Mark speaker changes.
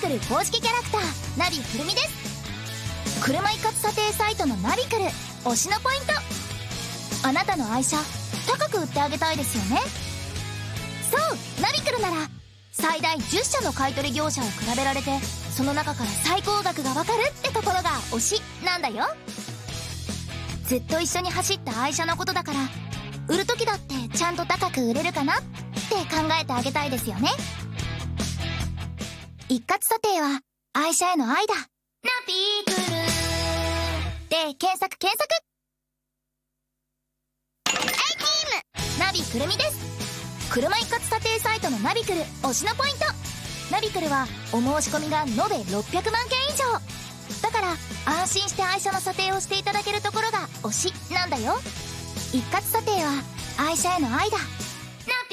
Speaker 1: クル公式キャラクターナビくるみです。車一括査定サイトのナビクル推しのポイント。あなたの愛車高く売ってあげたいですよね。そうナビクルなら最大10社の買取業者を比べられて、その中から最高額がわかるってところが推しなんだよ。ずっと一緒に走った愛車のことだから、売る時だってちゃんと高く売れるかなって考えてあげたいですよね。一括査定は愛車への愛だ。ナビクルで検索。ナビくるみです。車一括査定サイトのナビクル推しのポイント。ナビクルはお申し込みが延べ600万件以上だから、安心して愛車の査定をしていただけるところが推しなんだよ。一括査定は愛車への愛だ。